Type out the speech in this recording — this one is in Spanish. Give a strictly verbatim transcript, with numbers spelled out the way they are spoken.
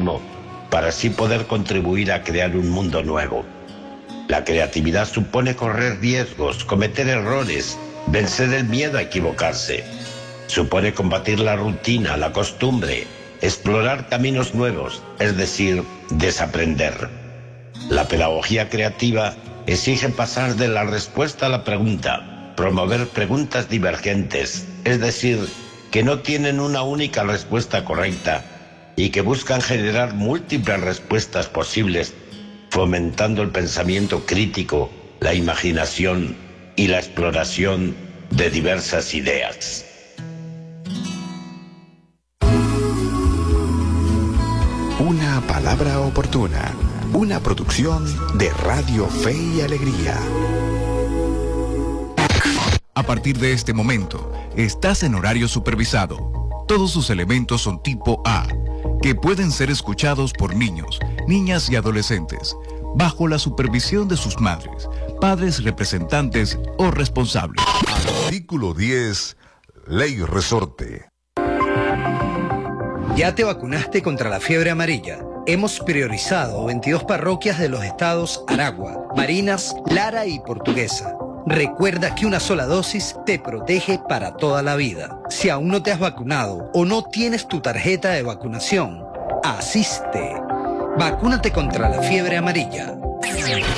mismo para así poder contribuir a crear un mundo nuevo. La creatividad supone correr riesgos, cometer errores, vencer el miedo a equivocarse. Supone combatir la rutina, la costumbre, explorar caminos nuevos, es decir, desaprender. La pedagogía creativa exige pasar de la respuesta a la pregunta, promover preguntas divergentes, es decir, que no tienen una única respuesta correcta y que buscan generar múltiples respuestas posibles, fomentando el pensamiento crítico, la imaginación y la exploración de diversas ideas. Una palabra oportuna, una producción de Radio Fe y Alegría. A partir de este momento, estás en horario supervisado. Todos sus elementos son tipo A, que pueden ser escuchados por niños, niñas y adolescentes, bajo la supervisión de sus madres, padres representantes o responsables. Artículo diez, Ley Resorte. ¿Ya te vacunaste contra la fiebre amarilla? Hemos priorizado veintidós parroquias de los estados Aragua, Barinas, Lara y Portuguesa. Recuerda que una sola dosis te protege para toda la vida. Si aún no te has vacunado o no tienes tu tarjeta de vacunación, asiste. Vacúnate contra la fiebre amarilla.